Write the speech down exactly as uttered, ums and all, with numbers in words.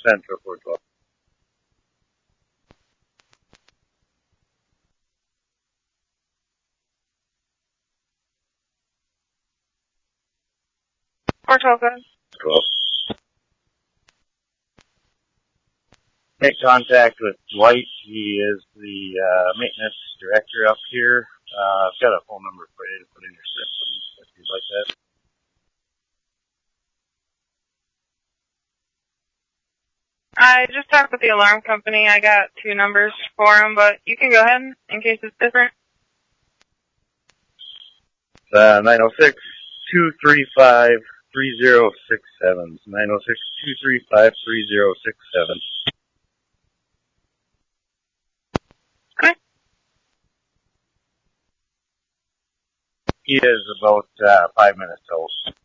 Central four twelve. four twelve, go ahead. twelve. Make contact with Dwight. He is the uh, maintenance director up here. Uh, I've got a phone number for you to put in your system if you'd like that. I just talked with the alarm company. I got two numbers for them, but you can go ahead in case it's different. Uh, nine oh six, two three five, three oh six seven. nine oh six, two three five, three oh six seven. Okay. He is about uh, five minutes old.